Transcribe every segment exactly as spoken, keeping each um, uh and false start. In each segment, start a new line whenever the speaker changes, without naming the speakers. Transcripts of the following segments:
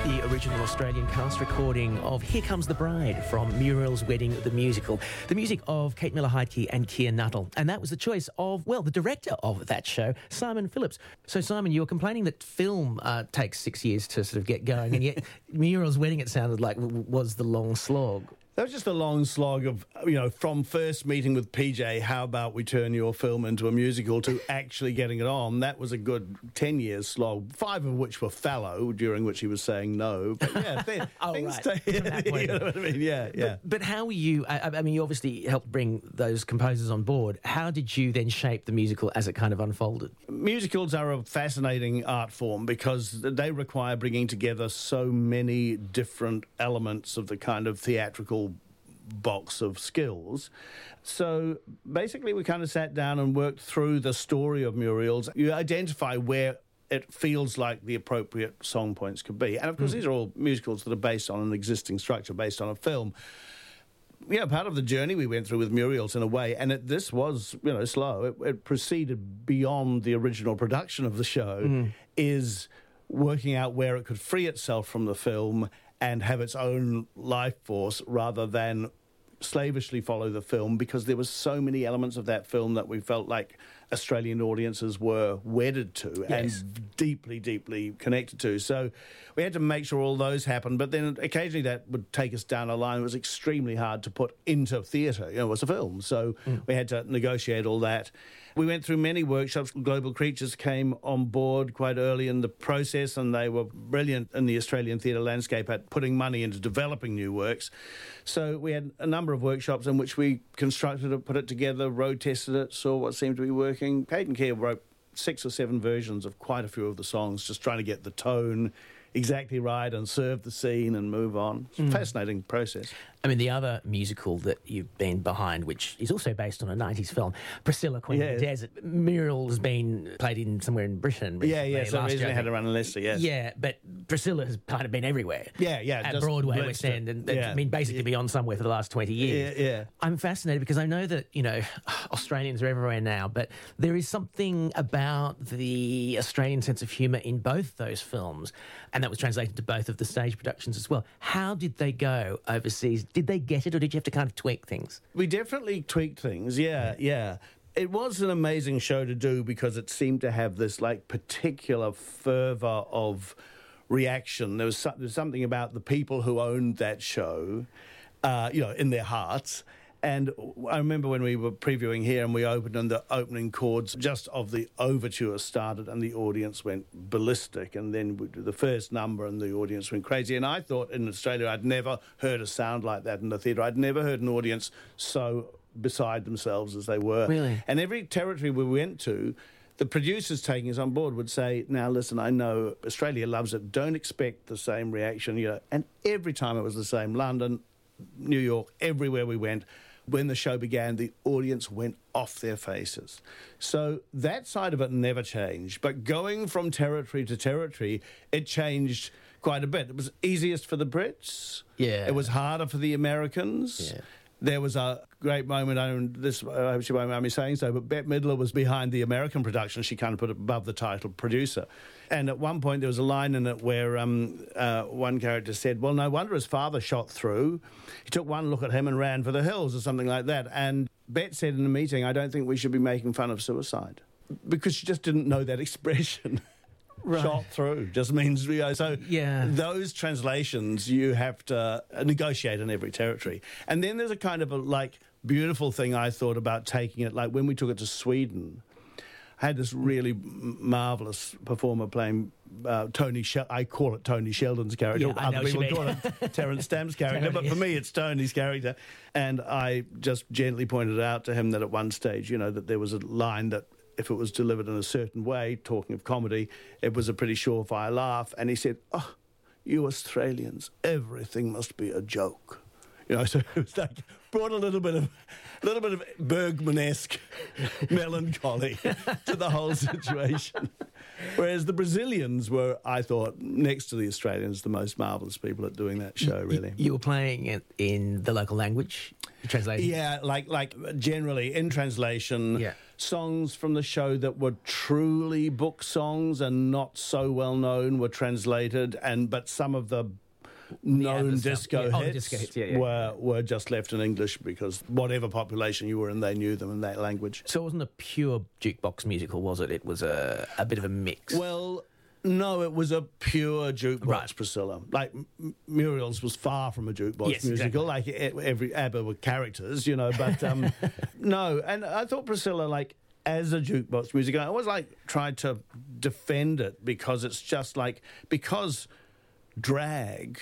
the original Australian cast recording of Here Comes the Bride from Muriel's Wedding, the musical. The music of Kate Miller-Heidke and Keir Nuttall. And that was the choice of, well, the director of that show, Simon Phillips. So, Simon, you were complaining that film uh, takes six years to sort of get going, and yet Muriel's Wedding, it sounded like, was the long slog.
That was just a long slog of, you know, from first meeting with P J, how about we turn your film into a musical, to actually getting it on. That was a good ten years slog, five of which were fallow, during which he was saying no. But yeah, th-
oh,
things
right.
take, you know what I mean? Yeah, yeah.
But, but how were you, I, I mean, you obviously helped bring those composers on board. How did you then shape the musical as it kind of unfolded?
Musicals are a fascinating art form because they require bringing together so many different elements of the kind of theatrical box of skills. So basically we kind of sat down and worked through the story of Muriel's. You identify where it feels like the appropriate song points could be. And of course mm. these are all musicals that are based on an existing structure, based on a film. Yeah, part of the journey we went through with Muriel's in a way, and it, this was, you know, slow. It, it proceeded beyond the original production of the show, mm. is working out where it could free itself from the film and have its own life force rather than slavishly follow the film, because there were so many elements of that film that we felt like Australian audiences were wedded to yes. and deeply, deeply connected to. So we had to make sure all those happened, but then occasionally that would take us down a line. It was extremely hard to put into theatre. You know, it was a film, so mm. we had to negotiate all that. We went through many workshops. Global Creatures came on board quite early in the process, and they were brilliant in the Australian theatre landscape at putting money into developing new works. So we had a number of workshops in which we constructed it, put it together, road tested it, saw what seemed to be working. Kate and Keir wrote six or seven versions of quite a few of the songs, just trying to get the tone exactly right and serve the scene and move on. It's a mm. fascinating process.
I mean, the other musical that you've been behind, which is also based on a nineties film, Priscilla, Queen yeah. of the Desert. Muriel has been played in somewhere in Britain.
Yeah, yeah, so originally had to run in Leicester, yes.
Yeah, but Priscilla has kind of been everywhere.
Yeah, yeah.
At Broadway, West End, and yeah. I mean, basically yeah. been on somewhere for the last twenty years.
Yeah, yeah.
I'm fascinated because I know that, you know, Australians are everywhere now, but there is something about the Australian sense of humour in both those films, and that was translated to both of the stage productions as well. How did they go overseas? Did they get it, or did you have to kind of tweak things?
We definitely tweaked things, yeah, yeah. It was an amazing show to do because it seemed to have this, like, particular fervour of reaction. There was, so, there was something about the people who owned that show, uh, you know, in their hearts. And I remember when we were previewing here and we opened and the opening chords just of the overture started and the audience went ballistic, and then we did the first number and the audience went crazy. And I thought in Australia I'd never heard a sound like that in the theatre. I'd never heard an audience so beside themselves as they were.
Really?
And every territory we went to, the producers taking us on board would say, now listen, I know Australia loves it, don't expect the same reaction. You know, and every time it was the same. London, New York, everywhere we went, when the show began, the audience went off their faces. So that side of it never changed. But going from territory to territory, it changed quite a bit. It was easiest for the Brits.
Yeah.
It was harder for the Americans. Yeah. There was a great moment, I don't, this, I hope she won't mind me saying so, but Bette Midler was behind the American production. She kind of put it above the title producer. And at one point there was a line in it where um, uh, one character said, well, no wonder his father shot through. He took one look at him and ran for the hills or something like that. And Bette said in the meeting, I don't think we should be making fun of suicide. Because she just didn't know that expression. Right. Shot through just means, you know, so
yeah.
those translations you have to negotiate in every territory. And then there's a kind of a, like, beautiful thing I thought about taking it, like when we took it to Sweden, I had this really marvellous performer playing uh, Tony, Shel- I call it Tony Sheldon's character.
Yeah, I know
Other people
call
it Terence Stamp's character, but for me it's Tony's character. And I just gently pointed out to him that at one stage, you know, that there was a line that if it was delivered in a certain way, talking of comedy, it was a pretty surefire laugh. And he said, oh, you Australians, everything must be a joke. You know, so it was like, brought a little bit of, a little bit of Bergman-esque melancholy to the whole situation. Whereas the Brazilians were, I thought, next to the Australians, the most marvellous people at doing that show, really.
You, you were playing it in the local language? Translation?
Yeah, like like generally in translation,
yeah.
songs from the show that were truly book songs and not so well known were translated, and but some of the known disco,
yeah. oh,
hits
disco hits yeah, yeah.
were were just left in English because whatever population you were in, they knew them in that language.
So it wasn't a pure jukebox musical, was it? It was a, a bit of a mix.
Well, no, it was a pure jukebox,
right.
Priscilla. Like, M- Muriel's was far from a jukebox
yes,
musical.
Exactly.
Like, e- every ABBA were characters, you know, but um, no. And I thought Priscilla, like, as a jukebox musical, I always, like, tried to defend it because it's just, like, because drag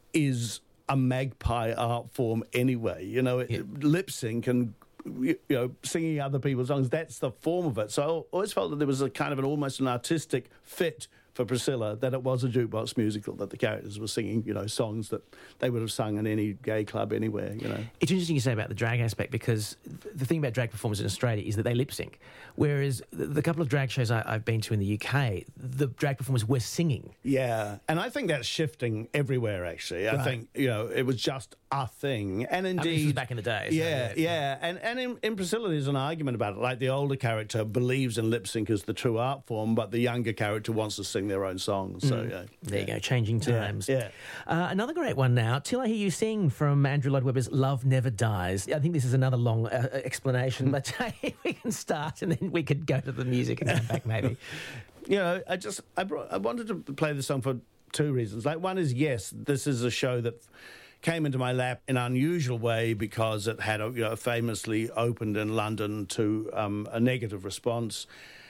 is a magpie art form anyway, you know,
yeah.
lip sync and you know, singing other people's songs, that's the form of it. So I always felt that there was a kind of an almost an artistic fit for Priscilla, that it was a jukebox musical, that the characters were singing, you know, songs that they would have sung in any gay club anywhere, you know.
It's interesting you say about the drag aspect, because the thing about drag performers in Australia is that they lip sync, whereas the couple of drag shows I, I've been to in the U K, the drag performers were singing.
Yeah, and I think that's shifting everywhere, actually. I
right.
think, you know, it was just a thing. And indeed...
I mean, this was back in the day. So
yeah, yeah, yeah. And, and in, in Priscilla, there's an argument about it. Like, the older character believes in lip sync as the true art form, but the younger character wants to sing their own songs. So,
mm.
yeah.
There
yeah.
you go, changing times.
Yeah. yeah.
Uh, another great one now, Till I Hear You Sing, from Andrew Lloyd Webber's Love Never Dies. I think this is another long uh, explanation, but uh, we can start and then we could go to the music and come back maybe.
You know, I just, I, brought, I wanted to play this song for two reasons. Like, one is, yes, this is a show that came into my lap in an unusual way because it had, a, you know, famously opened in London to um, a negative response.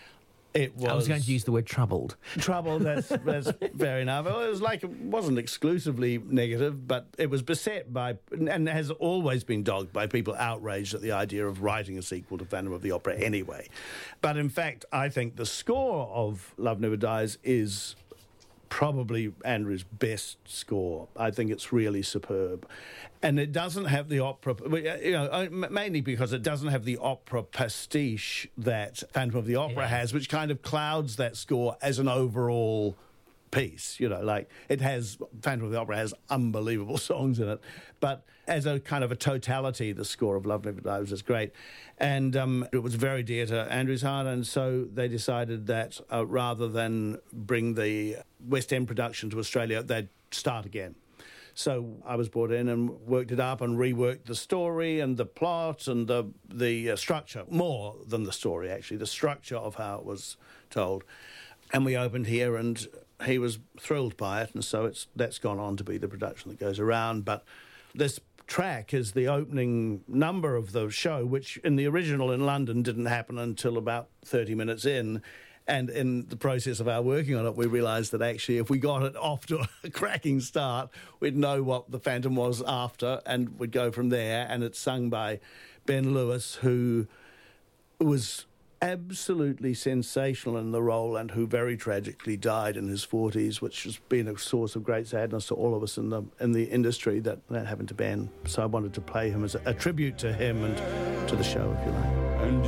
It was
I was going to use the word troubled.
Trouble, that's, that's fair enough. Well, it was like, it wasn't exclusively negative, but it was beset by, and has always been dogged by people outraged at the idea of writing a sequel to Phantom of the Opera anyway. But in fact, I think the score of Love Never Dies is probably Andrew's best score. I think it's really superb. And it doesn't have the opera, you know, mainly because it doesn't have the opera pastiche that Phantom of the Opera
yeah.
has, which kind of clouds that score as an overall piece. You know, like, it has, Phantom of the Opera has unbelievable songs in it, but as a kind of a totality, the score of Love Never Dies is great. And um, it was very dear to Andrew's heart, and so they decided that uh, rather than bring the West End production to Australia, they'd start again. So I was brought in and worked it up and reworked the story and the plot and the the uh, structure, more than the story, actually, the structure of how it was told. And we opened here, and he was thrilled by it, and so it's that's gone on to be the production that goes around. But this track is the opening number of the show, which in the original in London didn't happen until about thirty minutes in. And in the process of our working on it, we realised that actually if we got it off to a cracking start, we'd know what the Phantom was after, and we'd go from there. And it's sung by Ben Lewis, who was absolutely sensational in the role and who very tragically died in his forties, which has been a source of great sadness to all of us in the in the industry, that, that happened to Ben. So I wanted to play him as a, a tribute to him and to the show, if you like. And